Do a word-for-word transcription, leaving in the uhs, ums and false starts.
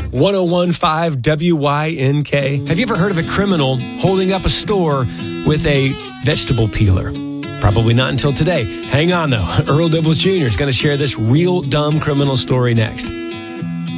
one oh one point five W Y N K. Have you ever heard of a criminal holding up a store with a vegetable peeler? Probably not until today. Hang on, though. Earl Dibbles Junior is going to share this real dumb criminal story next.